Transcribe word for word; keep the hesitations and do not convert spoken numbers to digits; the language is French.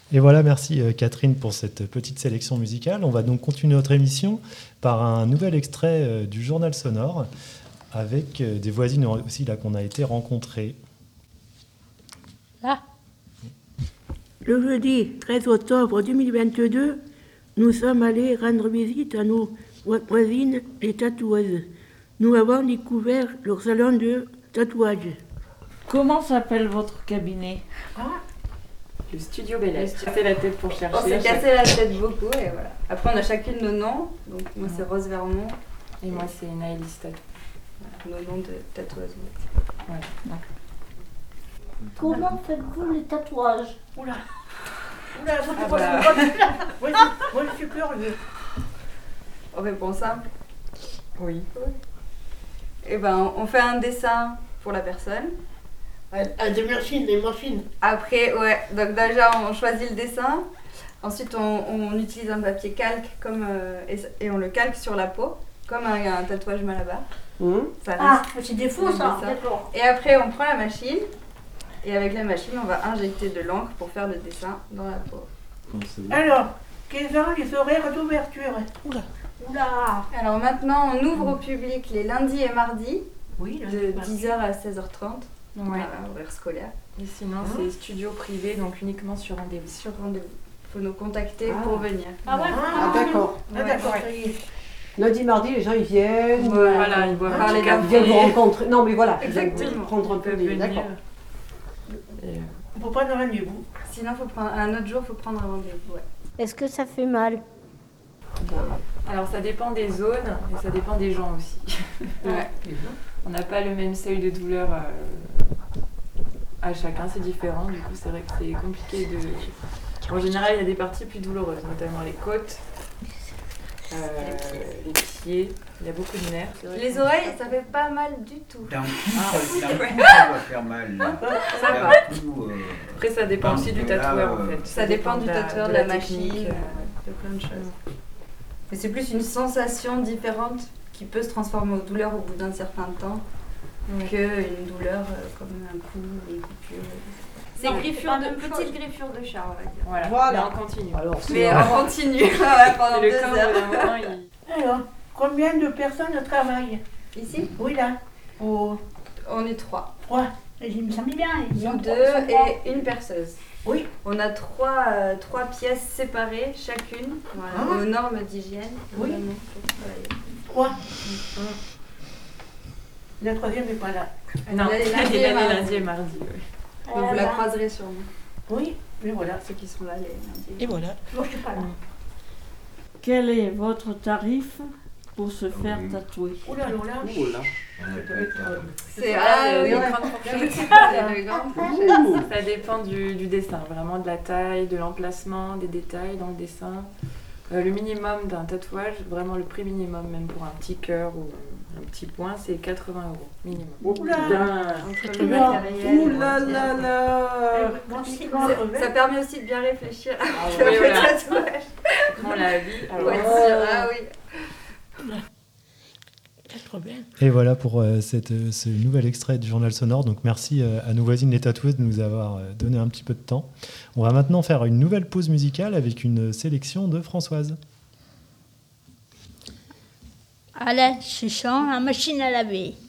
Et voilà, merci euh, Catherine pour cette petite sélection musicale. On va donc continuer notre émission par un nouvel extrait euh, du journal sonore avec euh, des voisines aussi là qu'on a été rencontrées. Ah. Le jeudi treize octobre deux mille vingt-deux, nous sommes allés rendre visite à nos voisines les tatoueuses. Nous avons découvert leur salon de tatouage. Comment s'appelle votre cabinet? Ah. Le studio Bellès. On s'est cassé la tête pour chercher. On s'est cassé la tête beaucoup et voilà. Après on a chacune nos noms. Donc moi c'est Rose Vermont. Et moi c'est Naëlys Tatou. Voilà, nos noms de tatoueuses. Voilà. Comment faites-vous les tatouages? Oula, oula, ça Ah pas bah. Moi, moi je suis curieux. On répond simple. Oui. Et ben on fait un dessin pour la personne. Ah, des machines, des machines. Après, ouais, donc déjà on choisit le dessin. Ensuite on, on utilise un papier calque comme, euh, et, et on le calque sur la peau, comme un, un tatouage malabar. Mmh. Ça Ah, reste c'est des faux le ça, dessin. d'accord. Et après on prend la machine. Et avec la machine on va injecter de l'encre pour faire le dessin dans la peau. Alors, quels sont les horaires d'ouverture? Oula. Oula. Alors maintenant on ouvre au public les lundis et mardis Oui, là, de c'est dix heures à seize heures trente. Ouais. Voilà, horaire scolaire. Et sinon c'est studio privé, donc uniquement sur rendez-vous. Sur rendez-vous. Il faut nous contacter Ah. pour venir. Ah ouais. Ah d'accord. Ah d'accord, Ouais. ça y est. Lundi, mardi, les gens ils viennent. Voilà, ils boivent Parler un d'un Ils viennent vous café. rencontrer. Non mais voilà. ils viennent Exactement. Prendre un Ils peu peuvent des. venir. D'accord. Et, euh, On peut prendre rendez-vous. Sinon faut prendre un autre jour, il faut prendre un rendez-vous. Ouais. Est-ce que ça fait mal? Alors ça dépend des zones et ça dépend des gens aussi. Ouais. On n'a pas le même seuil de douleur euh, à chacun, c'est différent. Du coup, c'est vrai que c'est compliqué de. En général, il y a des parties plus douloureuses, notamment les côtes, euh, les pieds. Il y a beaucoup de nerfs. C'est vrai Les que- oreilles, ça fait pas mal du tout. D'un coup, ça, d'un coup, ça doit faire mal. Là. Ça va. D'un coup, euh, Après, ça dépend aussi du Là, tatoueur en euh, fait. Ça dépend du la- tatoueur, de la, technique, machine, euh, euh, de plein de choses. Mais c'est plus une sensation différente qui peut se transformer en douleur au bout d'un certain temps Ouais. qu'une douleur euh, comme un coup ou une coupure. C'est Non, griffure c'est pas de la même petite chose. griffure de chat, on va dire. Voilà. Voilà. Là, on continue. Alors c'est. Mais on continue ouais, pendant Et deux le corps, heures. au bout d'un moment, il- Alors, combien de personnes travaillent? Ici, Oui, là. Au on est trois. trois. Il me semble bien. Ils Nous ont deux trois- ils sont trois. et une perceuse. Oui. On a trois, euh, trois pièces séparées chacune, voilà, Ah. aux normes d'hygiène. Oui. Vraiment, pour travailler. Trois. La troisième n'est pas là. Non, Elle est il lundi est et lundi, mardi. lundi et mardi. ouais. Donc vous la Voilà. croiserez sûrement. Oui, mais voilà. Ceux qui sont là, les lundis. Et voilà. Moi, je suis pas là. Quel est votre tarif pour se faire tatouer? Oula, là, là. oh là, on a peut-être, euh, C'est ça, ah, le- oui, le ouais. grande fourchette. C'est le grand fourchette. Ça dépend du, du dessin, vraiment de la taille, de l'emplacement, des détails dans le dessin. Euh, le minimum d'un tatouage, vraiment le prix minimum, même pour un petit cœur ou un petit point, c'est quatre-vingts euros minimum. Oula. Entre le Oula. matériel. Ouh là là là. Moi aussi. C'est- Ça permet aussi de bien réfléchir Ah après oui, le voilà. tatouage. On l'a vu. Faut être sûr, ah oui. Et voilà pour euh, cette, euh, ce nouvel extrait du journal sonore. Donc merci euh, à nos voisines les tatoueuses de nous avoir euh, donné un petit peu de temps. On va maintenant faire une nouvelle pause musicale avec une sélection de Françoise. Allez, je chante la machine à laver.